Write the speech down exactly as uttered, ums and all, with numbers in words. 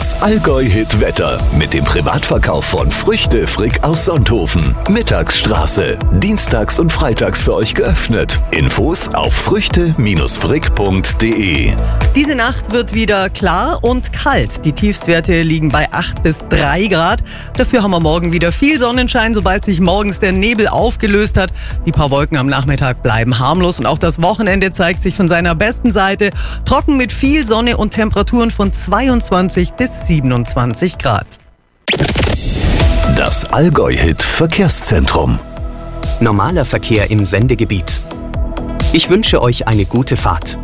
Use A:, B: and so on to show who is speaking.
A: Das Allgäu-Hit-Wetter mit dem Privatverkauf von Früchte Frick aus Sonthofen. Mittagsstraße. Dienstags und freitags für euch geöffnet. Infos auf früchte frick punkt de.
B: Diese Nacht wird wieder klar und kalt. Die Tiefstwerte liegen bei acht bis drei Grad. Dafür haben wir morgen wieder viel Sonnenschein, sobald sich morgens der Nebel aufgelöst hat. Die paar Wolken am Nachmittag bleiben harmlos und auch das Wochenende zeigt sich von seiner besten Seite. Trocken mit viel Sonne und Temperaturen von zweiundzwanzig bis siebenundzwanzig Grad.
A: Das Allgäu-Hit-Verkehrszentrum.
C: Normaler Verkehr im Sendegebiet. Ich wünsche euch eine gute Fahrt.